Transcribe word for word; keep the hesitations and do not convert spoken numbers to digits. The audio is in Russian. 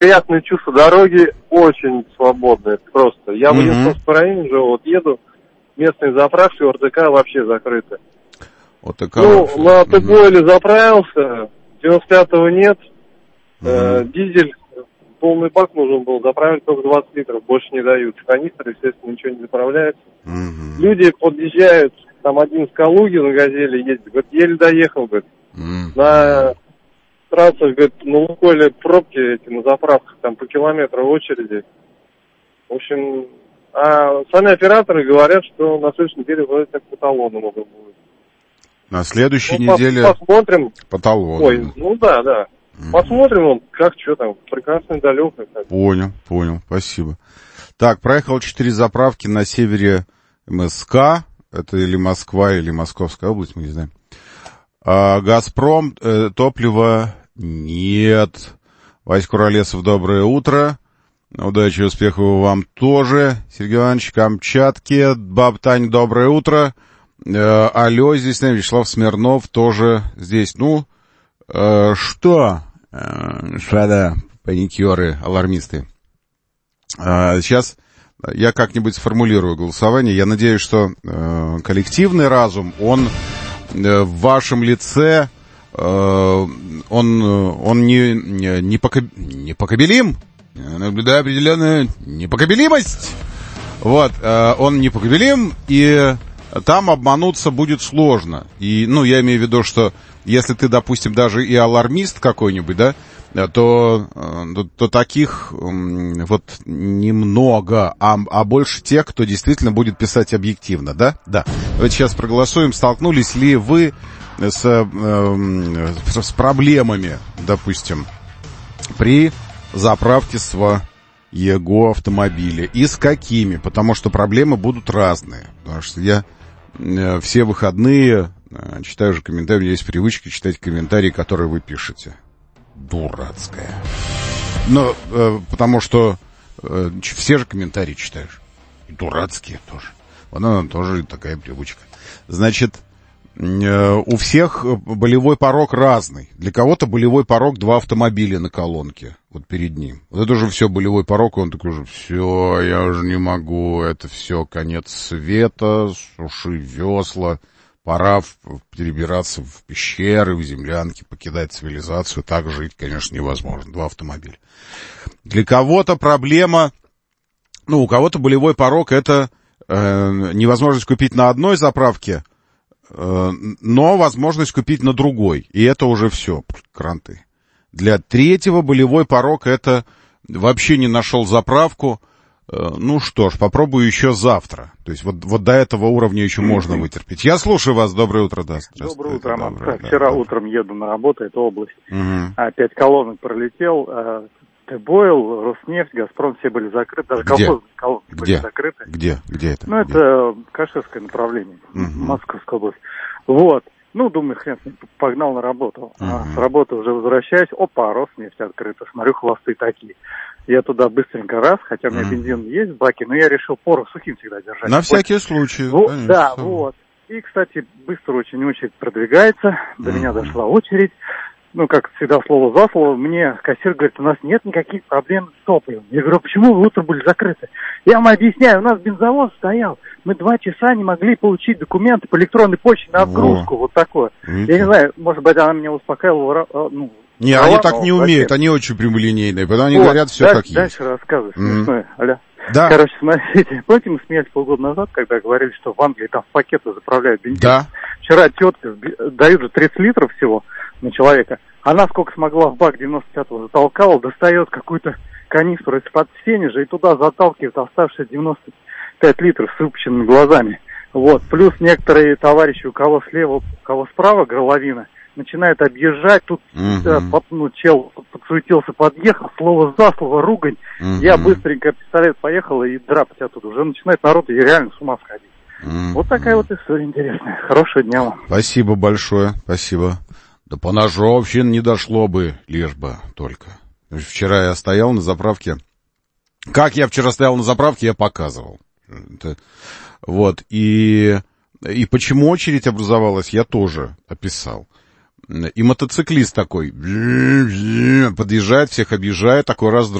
приятное чувство дороги, очень свободное, просто. Я в Ленинском районе живу, вот еду, местные заправки, ОРТК вообще закрыты. ОТК ну, вообще. на Т-Бойле заправился, девяносто пятого нет, Угу. э, дизель, полный бак нужен был, заправить только двадцать литров, больше не дают. Канистры, естественно, ничего не заправляется. Угу. Люди подъезжают, там один с Калуги на «Газели» ездит, говорит, еле доехал, говорит, Угу. на трассах, говорит, на Лукойле пробки эти, на заправках, там по километру очереди. В общем, а сами операторы говорят, что на следующей неделе вроде как по талону могут будет. На следующей ну, неделе посмотрим. по талону. Ой, ну да, да. Mm-hmm. Посмотрим, он, как, что там, прекрасный далекой. Понял, понял, спасибо. Так, проехал четыре заправки на севере МСК, это или Москва, или Московская область, мы не знаем. А, Газпром, э, топливо нет. Вась Куролесов, доброе утро. Удачи и успехов вам тоже. Сергей Иванович, Камчатки. Баб Тань, доброе утро. Э, алло, здесь Вячеслав Смирнов тоже здесь. Ну, э, что, э, господа паникеры, алармисты. Э, сейчас я как-нибудь сформулирую голосование. Я надеюсь, что э, коллективный разум, он э, в вашем лице, э, он, он не, не, не, покоб... непокобелим. Наблюдаю определенную непокобелимость. Вот, э, он непокобелим, и там обмануться будет сложно. И, ну, я имею в виду, что если ты, допустим, даже и алармист какой-нибудь, да, то, то, то таких вот немного, а, а больше тех, кто действительно будет писать объективно, да? Да. Давайте сейчас проголосуем. Столкнулись ли вы с, э, с проблемами, допустим, при заправке своего автомобиля? И с какими? Потому что проблемы будут разные. Потому что я э, все выходные э, читаю же комментарии. У меня есть привычка читать комментарии, которые вы пишете. Дурацкая. Но, э, потому что э, все же комментарии читаешь. И дурацкие тоже. Вот она тоже такая привычка. Значит, э, у всех болевой порог разный. Для кого-то болевой порог два автомобиля на колонке. Вот перед ним. Вот это уже все болевой порог, и он такой уже, все, я уже не могу, это все конец света, суши весла. Пора в, перебираться в пещеры, в землянки, покидать цивилизацию. Так жить, конечно, невозможно. Два автомобиля. Для кого-то проблема, ну, у кого-то болевой порог — это э, невозможность купить на одной заправке, э, но возможность купить на другой. И это уже все, кранты. Для третьего болевой порог — это вообще не нашел заправку. Ну что ж, попробую еще завтра. То есть вот, вот до этого уровня еще можно вытерпеть. Я слушаю вас. Доброе утро, да. Доброе утро, Роман. Доброе, да, Вчера доброе. Утром еду на работу, это область. Угу. Опять колонок пролетел. Т-Бойл, Роснефть, Газпром, все были закрыты. Даже колхозные колонки Где? были закрыты. Где? Где это? Ну, Где? это Каширское направление, угу. Московская область. Вот. Ну, думаю, хрен с ним, погнал на работу. Uh-huh. А с работы уже возвращаюсь. Опа, Роснефть открыта. Смотрю, хвосты такие. Я туда быстренько раз, хотя у меня uh-huh. бензин есть в баке, но я решил порох сухим всегда держать. На всякий случай. Вот, да, вот. И, кстати, быстро очень очередь продвигается. До uh-huh. меня дошла очередь. Ну, как всегда, слово за слово. Мне кассир говорит, у нас нет никаких проблем с топливом. Я говорю, почему вы утром были закрыты? Я вам объясняю, у нас бензовоз стоял. Мы два часа не могли получить документы по электронной почте на отгрузку. Во. Вот такое. Видите? Я не знаю, может быть, она меня успокаивала. Ну, не, права, они так не умеют, зачем? Они очень прямолинейные. Потому они вот, говорят все дальше, как есть. Дальше рассказываю, смешное. Mm-hmm. Аля. Да. Короче, смотрите, помните, мы смеялись полгода назад, когда говорили, что в Англии там в пакеты заправляют бензин. Да. Вчера тетка дают же тридцать литров всего на человека. Она сколько смогла в бак девяносто пятого затолкала, достает какую-то канистру из-под стенежа и туда заталкивает оставшиеся девяносто пять литров с выпущенными глазами. Вот. Плюс некоторые товарищи, у кого слева, у кого справа горловина, начинают объезжать. Тут uh-huh. да, ну, чел подсуетился, подъехал, слово за слово, ругань. Uh-huh. Я быстренько пистолет поехал и драпать оттуда. Уже начинает народ и реально с ума сходить. Uh-huh. Вот такая вот история интересная. Хорошего дня вам. Спасибо большое, спасибо. Да по ножовщин не дошло бы, лишь бы только. Вчера я стоял на заправке. Как я вчера стоял на заправке, я показывал. Это, вот, и, и почему очередь образовалась, я тоже описал. И мотоциклист такой подъезжает, всех объезжает, такой раз